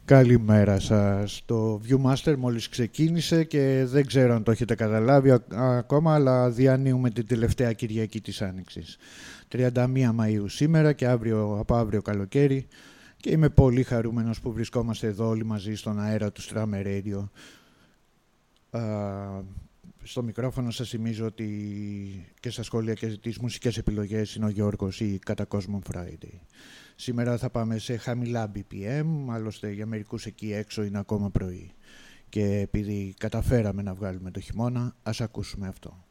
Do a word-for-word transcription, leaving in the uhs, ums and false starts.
Καλημέρα σας. Το Viewmaster μόλις ξεκίνησε και δεν ξέρω αν το έχετε καταλάβει ακόμα, αλλά διανύουμε την τελευταία Κυριακή της Άνοιξης. τριάντα μία Μαΐου σήμερα και αύριο, από αύριο καλοκαίρι, και είμαι πολύ χαρούμενος που βρισκόμαστε εδώ όλοι μαζί στον αέρα του Strammer Radio. Στο μικρόφωνο σας θυμίζω ότι και στα σχόλια και τις μουσικές επιλογές είναι ο Γιώργος ή κατά Cosmon Friday. Σήμερα θα πάμε σε χαμηλά μπι πι εμ, άλλωστε για μερικούς εκεί έξω είναι ακόμα πρωί. Και επειδή καταφέραμε να βγάλουμε το χειμώνα, ας ακούσουμε αυτό.